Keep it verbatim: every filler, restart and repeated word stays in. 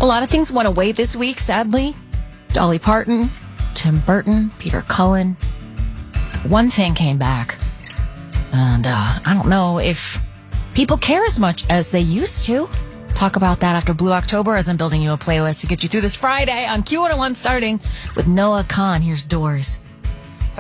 A lot of things went away this week, sadly. Dolly Parton, Tim Burton, Peter Cullen. One thing came back. And uh, I don't know if people care as much as they used to. Talk about that after Blue October as I'm building you a playlist to get you through this Friday on Q one oh one, starting with Noah Kahan. Here's Doors.